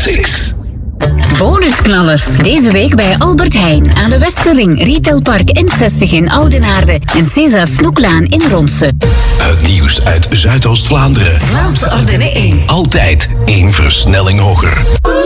Classics. Bonusknallers. Deze week bij Albert Heijn aan de Westerring, Retailpark N60 in Oudenaarde en César Snoeklaan in Ronse. Het nieuws uit Zuidoost-Vlaanderen. Vlaamse Ardennen 1. Altijd 1 versnelling hoger.